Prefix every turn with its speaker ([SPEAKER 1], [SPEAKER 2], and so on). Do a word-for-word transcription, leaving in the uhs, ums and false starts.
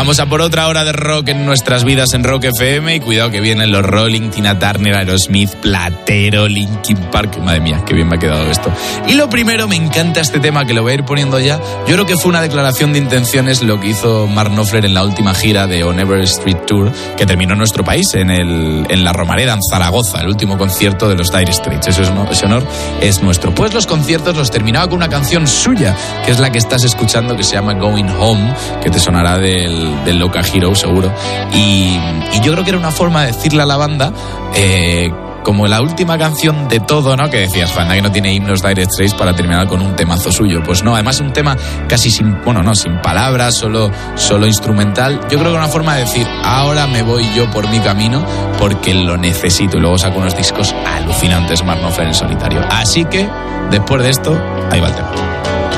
[SPEAKER 1] Vamos a por otra hora de rock en nuestras vidas en Rock F M y cuidado que vienen los Rolling, Tina Turner, Aerosmith, Platero, Linkin Park. Madre mía, qué bien me ha quedado esto. Y lo primero, me encanta este tema que lo voy a ir poniendo ya. Yo creo que fue una declaración de intenciones lo que hizo Mark Knopfler en la última gira de On Every Street Tour que terminó en nuestro país, en, el, en la Romareda, en Zaragoza, el último concierto de los Dire Straits. Eso es, ese honor es nuestro. Pues los conciertos los terminaba con una canción suya, que es la que estás escuchando, que se llama Going Home, que te sonará del, del Loca Hero seguro. Y, y yo creo que era una forma de decirle a la banda, eh, como la última canción de todo, ¿no? Que decías, Juan, que no tiene himnos Dire Straits para terminar con un temazo suyo. Pues no, además un tema casi sin, bueno, no, sin palabras, solo, solo instrumental. Yo creo que una forma de decir, ahora me voy yo por mi camino porque lo necesito. Y luego saco unos discos alucinantes Mark Knopfler en solitario. Así que, después de esto, ahí va el tema.